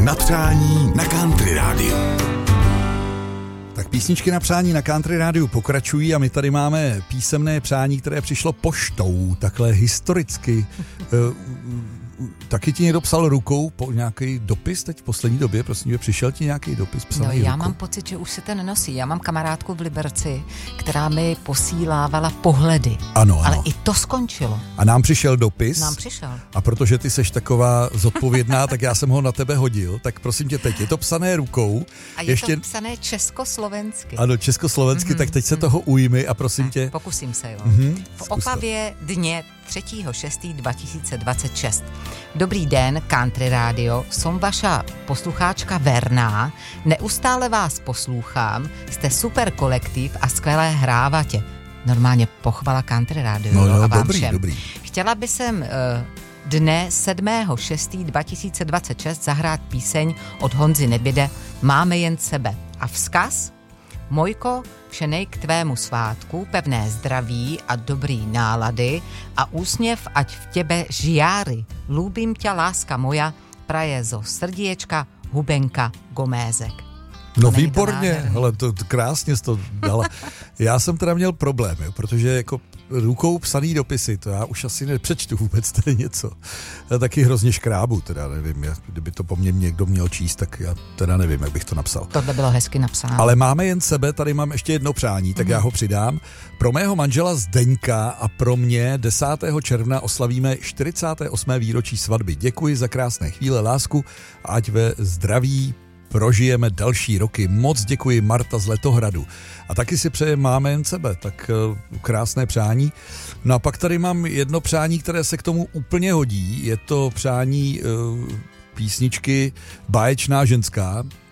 na přání na Country Rádiu. Tak písničky na přání na Country Rádiu pokračují a my tady máme písemné přání, které přišlo poštou, takhle historicky. Taky ti někdo psal rukou po nějaký dopis teď v poslední době? Prosím, přišel ti nějaký dopis psaný rukou? Já mám pocit, že už se ten nosí. Já mám kamarádku v Liberci, která mi posílávala pohledy. Ano. Ale i to skončilo. A nám přišel dopis. Nám přišel. A protože ty seš taková zodpovědná, tak já jsem ho na tebe hodil. Tak prosím tě, teď je to psané rukou. A je to psané československy. Ano, československy, tak teď se toho ujmi a prosím tě. Pokusím se, jo. V Opavě dně 3.6.2026. Dobrý den, Country Radio, som vaša poslucháčka Verná, neustále vás poslouchám, jste super kolektiv a skvělé hrávate. Normálně pochvala Country Radio a vám všem. Dobrý. Chtěla by jsem dne 7.6.2026 zahrát píseň od Honzy Nebyde Máme jen sebe. A vzkaz? Mojko, všenej k tvému svátku, pevné zdraví a dobrý nálady a úsměv, ať v tebe žiáry. Lúbim ťa, láska moja, praje zo srdiečka Hubenka Gomézek. No výborně, hele, to krásně jsi to dala. Já jsem teda měl problém, jo, protože jako rukou psaný dopisy, to já už asi nepřečtu vůbec tady něco. Já taky hrozně škrábu, teda nevím, kdyby to po mně někdo měl číst, tak já teda nevím, jak bych to napsal. Tohle bylo hezky napsáno. Ale máme jen sebe, tady mám ještě jedno přání, tak já ho přidám. Pro mého manžela Zdeňka a pro mě 10. června oslavíme 48. výročí svatby. Děkuji za krásné chvíle, lásku, ať ve zdraví prožijeme další roky. Moc děkuji, Marta z Letohradu. A taky si přeje Máme jen sebe, tak krásné přání. No a pak tady mám jedno přání, které se k tomu úplně hodí. Je to přání písničky Báječná ženská.